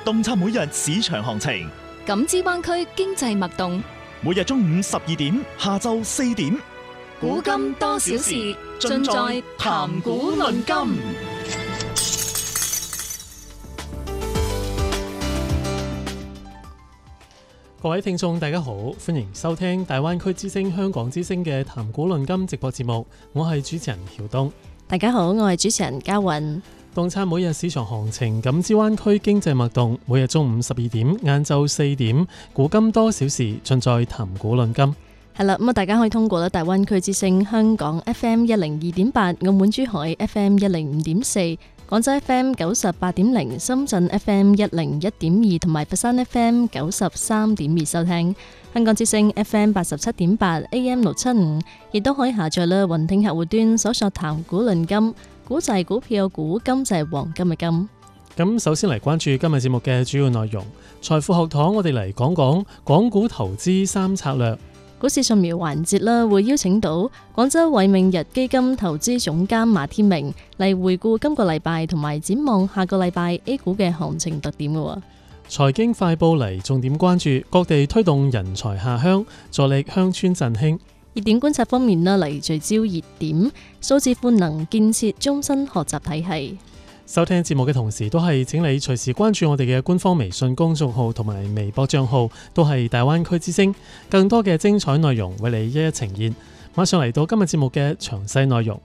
洞察每日市場行情， 感知灣區經濟脈動。 每日中午12點，下晝4點， 古今多少事，盡在談古論今。 各位聽眾大家好，歡迎收聽大灣區之聲香港之聲嘅談古論今直播節目，我係主持人曉東。 大家好，我係主持人嘉韻。 洞察每日市場行情，感知灣區經濟脈動，每日中午12點，晏晝4點，古今多少事，盡在談古論今。 係啦，咁大家可以通過大灣區之聲香港 FM 102.8、澳門珠海 FM 105.4、廣州 FM 98.0、深圳 FM 101.2同埋佛山 FM 93.2收聽。香港之聲 FM 87.8、AM 675，亦都可以下載啦。雲聽客戶端搜索談古論今，古就係股票股，金就係黃金嘅金。 咁首先嚟關注今日節目嘅主要內容。財富學堂，我哋嚟講講港股投資三策略。 股市掃描環節啦，會邀請到廣州偉明日基金投資總監馬天明嚟回顧今個禮拜同埋展望下個禮拜 A 股嘅行情特點嘅。 財經快報嚟重點關注各地推動人才下鄉，助力鄉村振興。 熱點觀察方面啦，嚟聚焦熱點數字賦能建設終身學習體系。 收聽節目嘅同時，都係請你隨時關注我哋嘅官方微信公眾號同埋微博賬號，都係大灣區之聲，更多嘅精彩內容為你一一呈現。馬上嚟到今日節目嘅詳細內容。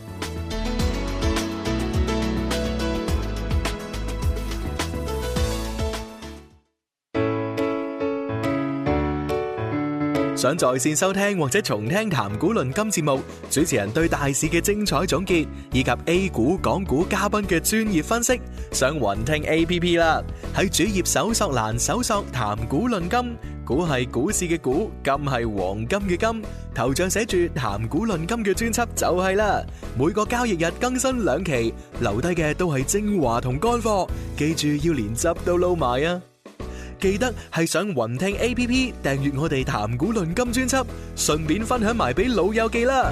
想在線收聽或者重聽談古論今節目，主持人對大市嘅精彩總結，以及 A 股、港股嘉賓嘅專業分析，上雲聽 APP 啦。喺主頁搜索欄搜索談古論今，股係股市嘅股，金係黃金嘅金，頭像寫住談古論今嘅專輯就係啦。每個交易日更新2期，留低嘅都係精華同乾貨，記住要連汁都撈埋啊！記得係上雲聽 APP 訂閱我哋談古論今專輯，順便分享埋俾老友記啦。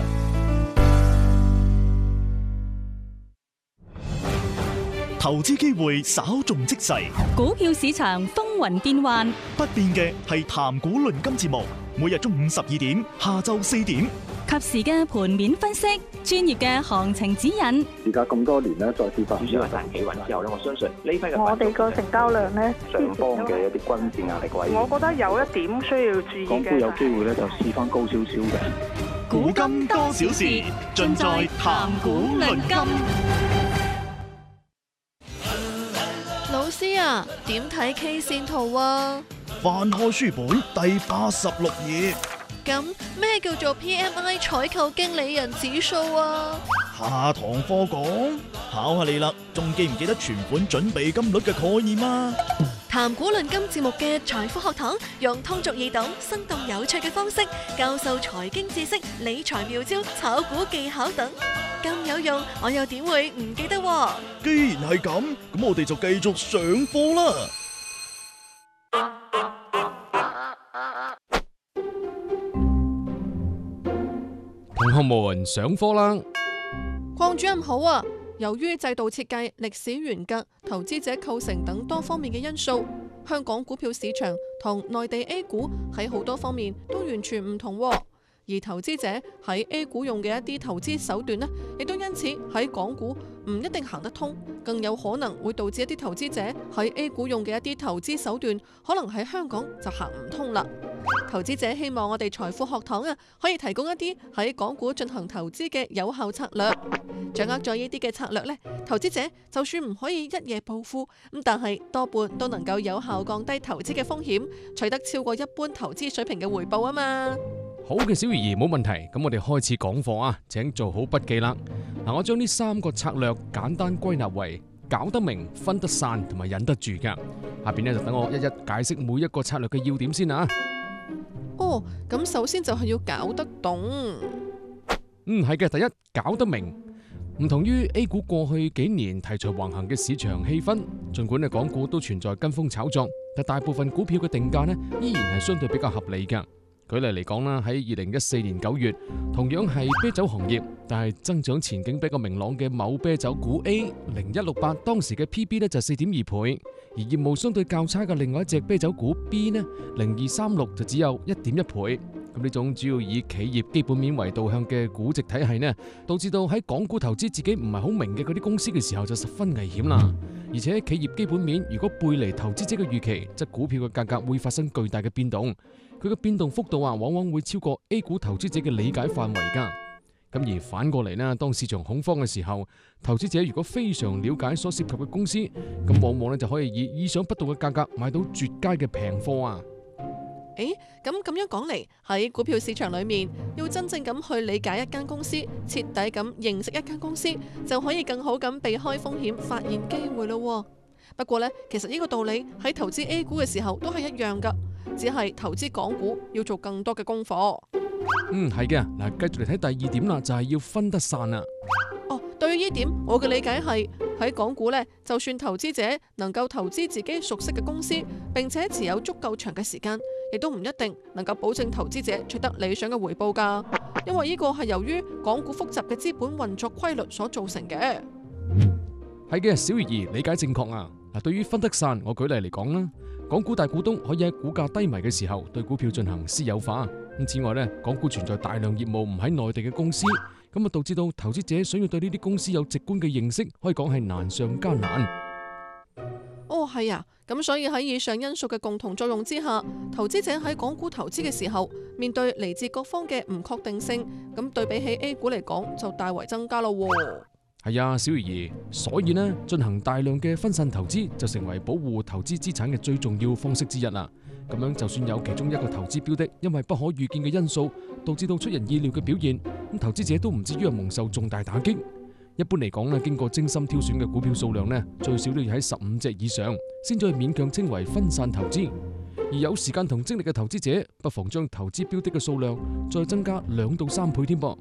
投資機會稍縱即逝， 股票市場風雲變幻， 不變嘅係談古論今節目，每日中午12點，下晝4點， 及時嘅盤面分析，專業嘅行情指引。 而家咁多年咧，再次發展企穩之後咧，我相信呢批嘅我哋個成交量咧， 上方嘅一啲均線壓力位， 我覺得有一點需要注意嘅。 港股有機會咧就試翻高少少嘅。 古今多少事，盡在談古論今。 老師啊，點睇 K 線圖啊？ 翻開書本第86頁。 咁咩叫做 PMI 採購經理人指數啊？ 下堂課講，考下你啦，仲記唔記得存款準備金率嘅概念啊？ 談古論今節目嘅財富學堂，用通俗易懂、生動有趣嘅方式教授財經知識、理財妙招、炒股技巧等，咁有用，我又點會唔記得喎？ 既然係咁，咁我哋就繼續上課啦。 同學們上課啦！ 鄺主任好啊！由於制度設計、歷史沿革、投資者構成等多方面嘅因素，香港股票市場同內地 A 股喺好多方面都完全唔同喎。而投資者喺 A 股用嘅一啲投資手段呢，亦都因此喺港股唔一定行得通，更有可能會導致一啲投資者喺 A 股用嘅一啲投資手段，可能喺香港就行唔通啦。投資者希望我哋財富學堂可以提供一啲喺港股進行投資嘅有效策略。掌握咗呢啲嘅策略呢，投資者就算唔可以一夜暴富，但係多半都能夠有效降低投資嘅風險，取得超過一般投資水平嘅回報啊嘛。 好嘅，小儀冇問題。咁我哋開始講課啊，請做好筆記啦。我將呢3個策略簡單歸納為搞得明、分得散同埋忍得住㗎。下邊呢就等我一一解釋每一個策略嘅要點先啊。 哦，咁首先就係要搞得懂。 係嘅，第一，搞得明。唔同於 A 股過去幾年題材橫行嘅市場氣氛，盡管港股都存在跟風炒作，但大部分股票嘅定價呢依然係相對比較合理㗎。 舉例嚟講啦，喺2014年9月，同樣係啤酒行業，但係增長前景比較明朗嘅某啤酒股 A0168，當時嘅 PB 呢就4.2倍，而業務相對較差嘅另外一隻啤酒股 B 呢0236就只有1.1倍。咁呢種主要以企業基本面為導向嘅估值體系呢，導致到喺港股投資自己唔係好明嘅嗰啲公司嘅時候就十分危險啦。而且企業基本面如果背離投資者嘅預期，則股票嘅價格會發生巨大嘅變動。佢嘅變動幅度往往會超過 A 股投資者嘅理解範圍㗎。咁而反過嚟呢，當市場恐慌嘅時候，投資者如果非常了解所涉及嘅公司，咁往往就可以以意想不到嘅價格買到絕佳嘅平貨啊！ 咁樣講嚟，喺股票市場裏面，要真正咁去理解一間公司，徹底咁認識一間公司，就可以更好咁避開風險，發現機會咯。不過呢，其實呢個道理喺投資 A 股嘅時候都係一樣噶，只係投資港股要做更多嘅功課。 係嘅。嗱，繼續嚟睇第二點啦，就係要分得散啦。 對於呢點，我嘅理解係喺港股呢，就算投資者能夠投資自己熟悉嘅公司，並且持有足夠長嘅時間，亦都唔一定能夠保證投資者取得理想嘅回報㗎。因為呢個係由於港股複雜嘅資本運作規律所造成嘅。 係嘅，小魚兒理解正確啊！嗱，對於分得散，我舉例嚟講啦，港股大股東可以喺股價低迷嘅時候對股票進行私有化。咁此外呢，港股存在大量業務唔喺內地嘅公司，咁導致到投資者想要對呢啲公司有直觀嘅認識，可以講係難上加難。 係啊，咁所以喺以上因素嘅共同作用之下，投資者喺港股投資嘅時候，面對嚟自各方嘅唔確定性，咁對比起 A 股嚟講就大為增加咯。 係啊，小魚兒，所以呢，進行大量嘅分散投資就成為保護投資資產嘅最重要方式之一啦。咁樣就算有其中一個投資標的因為不可預見嘅因素導致到出人意料嘅表現，咁投資者都唔至於蒙受重大打擊。一般嚟講呢，經過精心挑選嘅股票數量呢，最少都要喺15隻以上，先至勉強稱為分散投資。而有時間同精力嘅投資者，不妨將投資標的嘅數量再增加2到3倍添噃。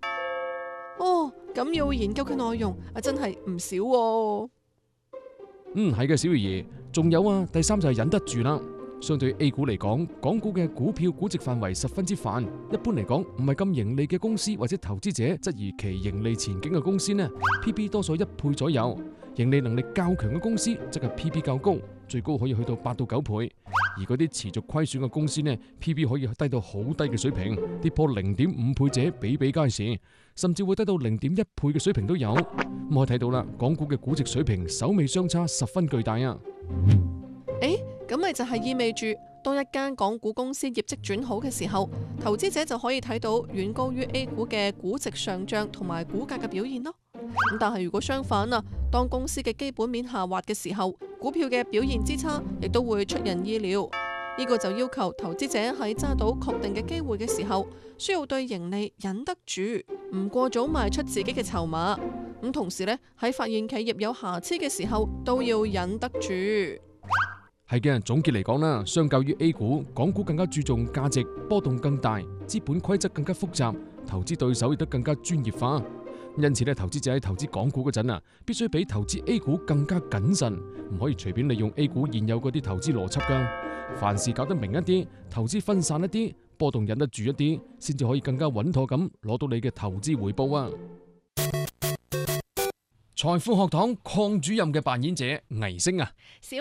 咁要研究嘅內容真係唔少喎。 係嘅，小魚兒，仲有啊，第三就係忍得住啦。相對 A 股嚟講，港股嘅股票估值範圍十分之泛，一般嚟講唔係咁盈利嘅公司或者投資者質疑其盈利前景嘅公司呢 ，PB 多數1倍左右；盈利能力較強嘅公司則係 PB 較高，最高可以去到8到9倍。而嗰啲持續虧損嘅公司呢 ，PB 可以低到好低嘅水平，跌破0.5倍者比比皆是，甚至會低到0.1倍嘅水平都有。咁可以睇到啦，港股嘅估值水平首尾相差十分巨大啊！ 咁咪就係意味住，當一間港股公司業績轉好嘅時候，投資者就可以睇到遠高於 A 股嘅估值上漲同埋股價嘅表現咯。咁但係如果相反啊，當公司嘅基本面下滑嘅時候，股票嘅表現之差亦都會出人意料。呢個就要求投資者喺揸到確定嘅機會嘅時候，需要對盈利忍得住，唔過早賣出自己嘅籌碼。咁同時呢，喺發現企業有瑕疵嘅時候，都要忍得住。 係嘅，總結嚟講啦，相較於 A 股，港股更加注重價值，波動更大，資本規則更加複雜，投資對手亦都更加專業化。因此咧，投資者喺投資港股嗰陣啊，必須比投資 A 股更加謹慎，唔可以隨便利用 A 股現有嗰啲投資邏輯噶。凡事搞得明一啲，投資分散一啲，波動忍得住一啲，先至可以更加穩妥咁攞到你嘅投資回報啊！財富學堂鄺主任嘅扮演者倪星啊，